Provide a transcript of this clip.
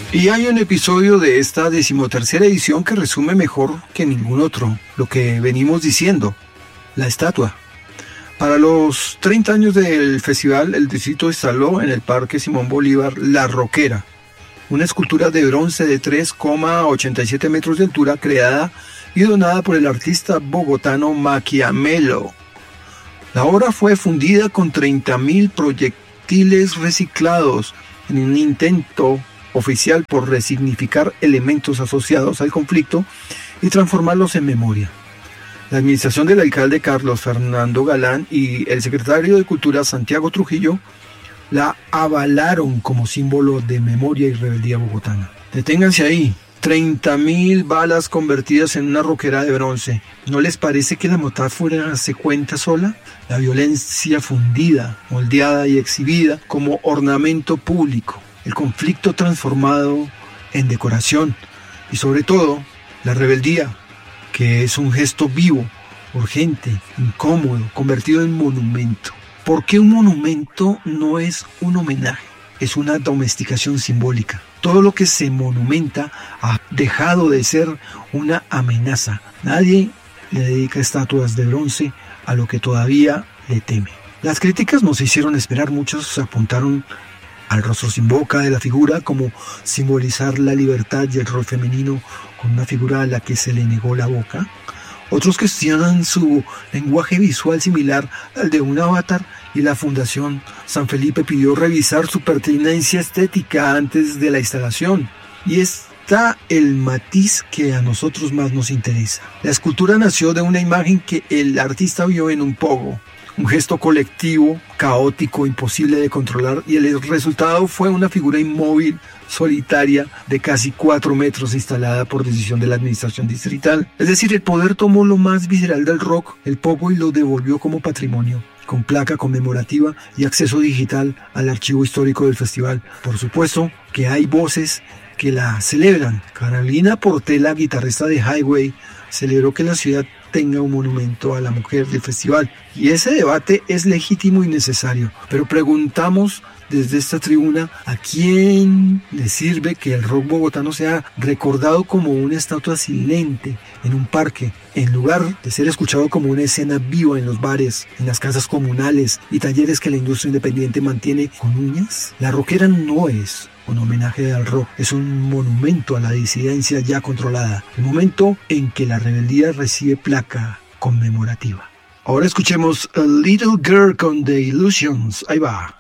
Y hay un episodio de esta 13ª edición que resume mejor que ningún otro lo que venimos diciendo, la estatua. Para los 30 años del festival, el distrito instaló en el Parque Simón Bolívar La Roquera, una escultura de bronce de 3,87 metros de altura creada y donada por el artista bogotano Maquiamelo. La obra fue fundida con 30.000 proyectiles reciclados en un intento oficial por resignificar elementos asociados al conflicto y transformarlos en memoria. La administración del alcalde Carlos Fernando Galán y el secretario de Cultura Santiago Trujillo la avalaron como símbolo de memoria y rebeldía bogotana. Deténganse ahí, 30.000 balas convertidas en una roquera de bronce. ¿No les parece que la metáfora se cuenta sola? La violencia fundida, moldeada y exhibida como ornamento público. El conflicto transformado en decoración y sobre todo la rebeldía, que es un gesto vivo, urgente, incómodo, convertido en monumento. ¿Por qué un monumento no es un homenaje? Es una domesticación simbólica. Todo lo que se monumenta ha dejado de ser una amenaza. Nadie le dedica estatuas de bronce a lo que todavía le teme. Las críticas nos hicieron esperar. Muchos apuntaron al rostro sin boca de la figura como simbolizar la libertad y el rol femenino con una figura a la que se le negó la boca. Otros cuestionan su lenguaje visual similar al de un avatar y la Fundación San Felipe pidió revisar su pertinencia estética antes de la instalación. Y está el matiz que a nosotros más nos interesa. La escultura nació de una imagen que el artista vio en un pogo. Un gesto colectivo, caótico, imposible de controlar, y el resultado fue una figura inmóvil, solitaria, de casi 4 metros, instalada por decisión de la administración distrital. Es decir, el poder tomó lo más visceral del rock, el pogo, y lo devolvió como patrimonio, con placa conmemorativa y acceso digital al archivo histórico del festival. Por supuesto que hay voces que la celebran. Carolina Portela, guitarrista de Highway, celebró que la ciudad tenga un monumento a la mujer del festival, y ese debate es legítimo y necesario, pero preguntamos desde esta tribuna: ¿a quién le sirve que el rock bogotano sea recordado como una estatua silente en un parque, en lugar de ser escuchado como una escena viva en los bares, en las casas comunales y talleres que la industria independiente mantiene con uñas? La Roquera no es un homenaje al rock, es un monumento a la disidencia ya controlada, el momento en que la rebeldía recibe placa conmemorativa. Ahora escuchemos A Little Girl con The Illusions. Ahí va.